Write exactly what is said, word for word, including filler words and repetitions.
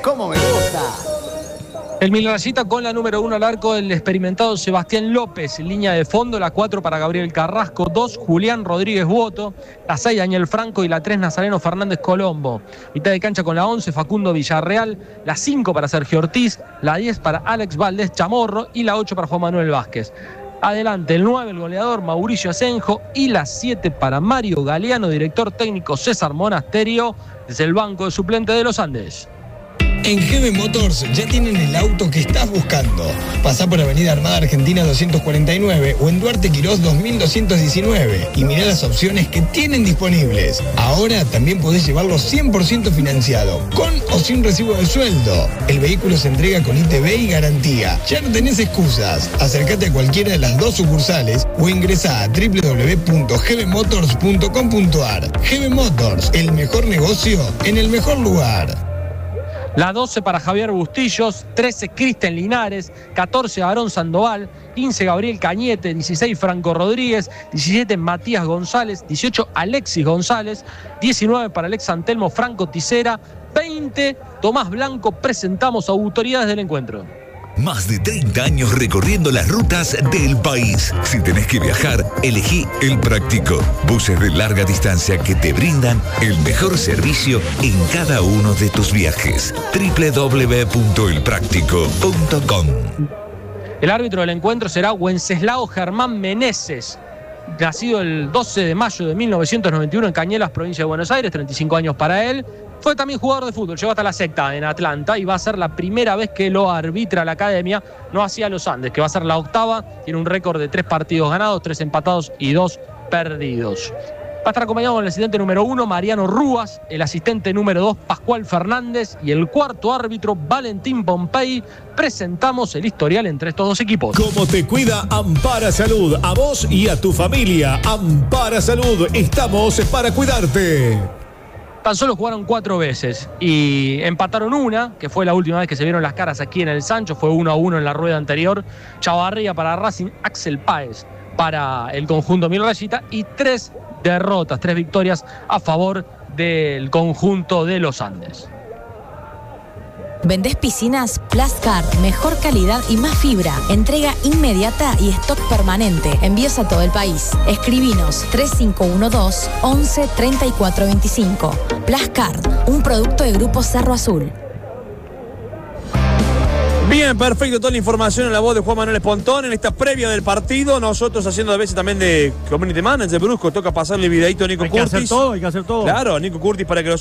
¿Cómo me gusta? El Milrayita con la número uno al arco, el experimentado Sebastián López. Línea de fondo, la cuatro para Gabriel Carrasco, dos Julián Rodríguez Boto, la seis Daniel Franco y la tres Nazareno Fernández Colombo. Mitad de cancha con la once Facundo Villarreal, la cinco para Sergio Ortiz, la diez para Alex Valdés Chamorro y la ocho para Juan Manuel Vázquez. Adelante el nueve, el goleador Mauricio Asenjo, y la siete para Mario Galeano, director técnico César Monasterio, desde el banco de suplente de los Andes. En G B Motors ya tienen el auto que estás buscando. Pasá por Avenida Armada Argentina doscientos cuarenta y nueve o en Duarte Quirós dos mil doscientos diecinueve y mirá las opciones que tienen disponibles. Ahora también podés llevarlo cien por ciento financiado, con o sin recibo de sueldo. El vehículo se entrega con I T V y garantía. Ya no tenés excusas. Acércate a cualquiera de las dos sucursales o ingresá a doble u doble u doble u punto g b motors punto com punto a r. G B Motors, el mejor negocio en el mejor lugar. La doce para Javier Bustillos, trece Cristian Linares, catorce Aarón Sandoval, quince Gabriel Cañete, dieciséis Franco Rodríguez, diecisiete Matías González, dieciocho Alexis González, diecinueve para Alex Antelmo Franco Ticera, veinte Tomás Blanco. Presentamos a autoridades del encuentro. Más de treinta años recorriendo las rutas del país. Si tenés que viajar, elegí El Práctico. Buses de larga distancia que te brindan el mejor servicio en cada uno de tus viajes. doble u doble u doble u punto el práctico punto com. El árbitro del encuentro será Wenceslao Germán Meneses, nacido el doce de mayo de mil novecientos noventa y uno en Cañelas, provincia de Buenos Aires, treinta y cinco años para él. Fue también jugador de fútbol, llegó hasta la sexta en Atlanta y va a ser la primera vez que lo arbitra la academia, no hacia los Andes, que va a ser la octava. Tiene un récord de tres partidos ganados, tres empatados y dos perdidos. Va a estar acompañado con el asistente número uno, Mariano Rúas, el asistente número dos, Pascual Fernández, y el cuarto árbitro, Valentín Pompey. Presentamos el historial entre estos dos equipos. ¿Cómo te cuida Ampara Salud? A vos y a tu familia. Ampara Salud, estamos para cuidarte. Tan solo jugaron cuatro veces y empataron una, que fue la última vez que se vieron las caras aquí en el Sancho, fue uno a uno en la rueda anterior. Chavarría para Racing, Axel Páez para el conjunto Milrayita, y tres derrotas, tres victorias a favor del conjunto de los Andes. ¿Vendés piscinas? Plascar, mejor calidad y más fibra. Entrega inmediata y stock permanente. Envíos a todo el país. Escribinos tres cinco uno dos, once, treinta y cuatro veinticinco. Plascar, un producto de Grupo Cerro Azul. Bien, perfecto, toda la información en la voz de Juan Manuel Espontón en esta previa del partido. Nosotros haciendo a veces también de community manager, Brusco, toca pasarle videito a Nico Curtis. Hay que hacer todo, hay que hacer todo. Claro, Nico Curtis para que los